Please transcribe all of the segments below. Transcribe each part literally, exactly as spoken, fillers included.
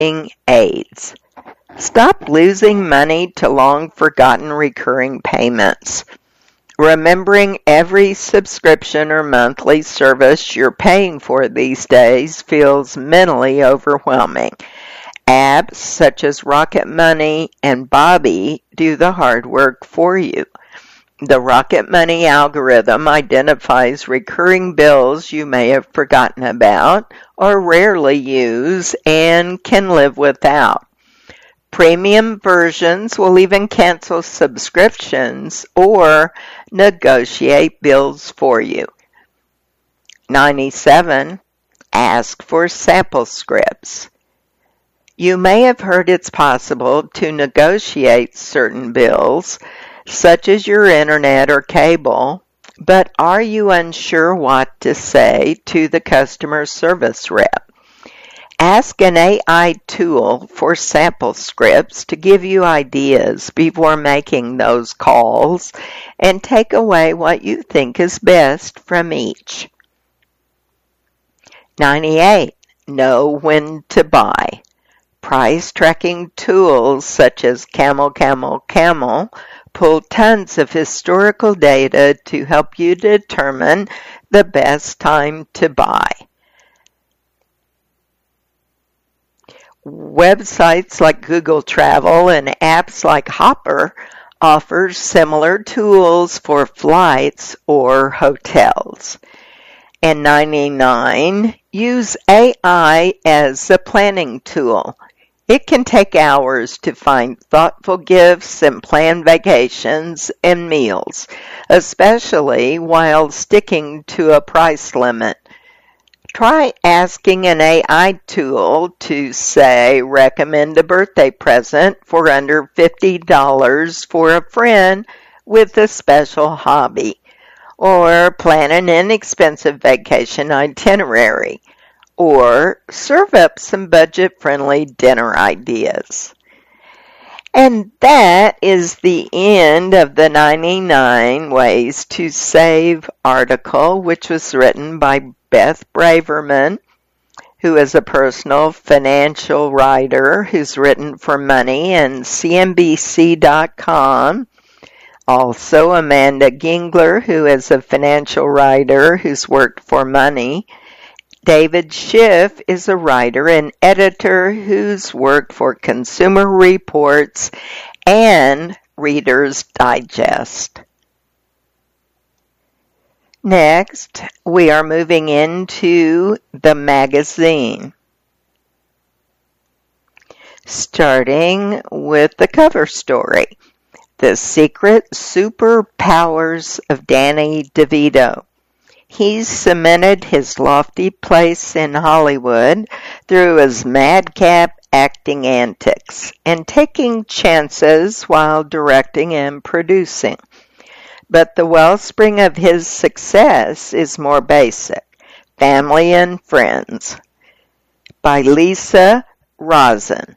aids. Stop losing money to long-forgotten recurring payments. Remembering every subscription or monthly service you're paying for these days feels mentally overwhelming. Apps such as Rocket Money and Bobby do the hard work for you. The Rocket Money algorithm identifies recurring bills you may have forgotten about or rarely use and can live without. Premium versions will even cancel subscriptions or negotiate bills for you. ninety-seven. Ask for sample scripts. You may have heard it's possible to negotiate certain bills, such as your internet or cable, but are you unsure what to say to the customer service rep? Ask an A I tool for sample scripts to give you ideas before making those calls and take away what you think is best from each. ninety-eight. Know when to buy. Price tracking tools such as Camel Camel Camel pull tons of historical data to help you determine the best time to buy. Websites like Google Travel and apps like Hopper offer similar tools for flights or hotels. And ninety-nine, use A I as a planning tool. It can take hours to find thoughtful gifts and plan vacations and meals, especially while sticking to a price limit. Try asking an A I tool to, say, recommend a birthday present for under fifty dollars for a friend with a special hobby, or plan an inexpensive vacation itinerary, or serve up some budget-friendly dinner ideas. And that is the end of the ninety-nine Ways to Save article, which was written by Beth Braverman, who is a personal financial writer who's written for Money and C N B C dot com. Also, Amanda Gingler, who is a financial writer who's worked for Money. David Schiff is a writer and editor who's worked for Consumer Reports and Reader's Digest. Next, we are moving into the magazine, starting with the cover story, The Secret Superpowers of Danny DeVito. He's cemented his lofty place in Hollywood through his madcap acting antics and taking chances while directing and producing. But the wellspring of his success is more basic, family and friends. By Lisa Rosen.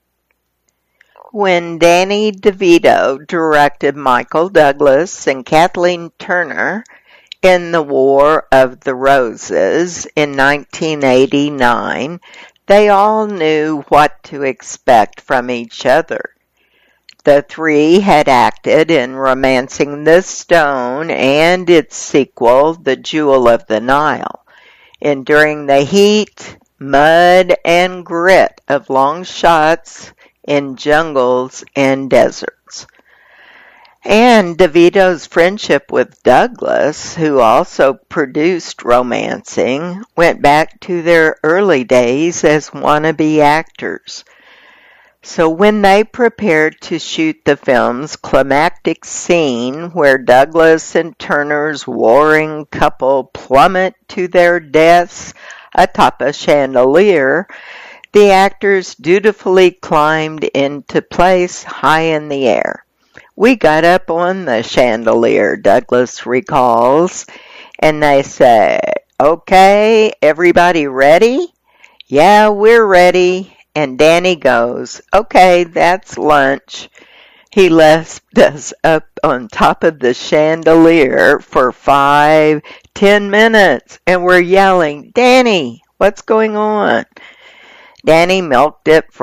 When Danny DeVito directed Michael Douglas and Kathleen Turner in The War of the Roses in nineteen eighty-nine, they all knew what to expect from each other. The three had acted in Romancing the Stone and its sequel, The Jewel of the Nile, enduring the heat, mud, and grit of long shots in jungles and deserts. And DeVito's friendship with Douglas, who also produced Romancing, went back to their early days as wannabe actors. So when they prepared to shoot the film's climactic scene where Douglas and Turner's warring couple plummet to their deaths atop a chandelier, the actors dutifully climbed into place high in the air. We got up on the chandelier, Douglas recalls, and they say, "Okay, everybody ready?" "Yeah, we're ready." And Danny goes, "Okay, that's lunch." He left us up on top of the chandelier for five, ten minutes, and we're yelling, "Danny, what's going on?" Danny milked it for